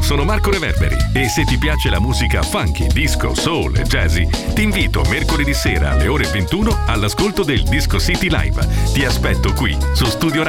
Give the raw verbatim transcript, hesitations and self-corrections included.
sono Marco Reverberi e se ti piace la musica funky, disco, soul e jazzy, ti invito mercoledì sera alle ore ventuno all'ascolto del Disco City Live. Ti aspetto qui su Studio